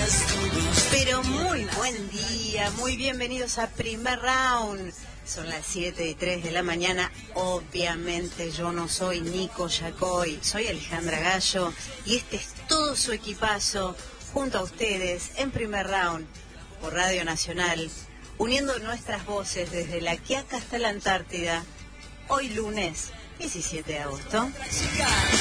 Pero muy buen día, muy bienvenidos a Primer Round. Son las 7:03 de la mañana. Obviamente yo no soy Nico Yacoy, soy Alejandra Gallo y este es todo su equipazo junto a ustedes en Primer Round por Radio Nacional, uniendo nuestras voces desde La Quiaca hasta la Antártida. Hoy lunes 17 de agosto.